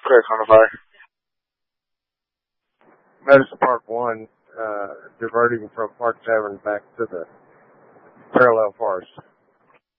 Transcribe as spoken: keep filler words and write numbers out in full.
Clear on the fire. Medicine Park one, uh, diverting from Park Tavern back to the parallel forest.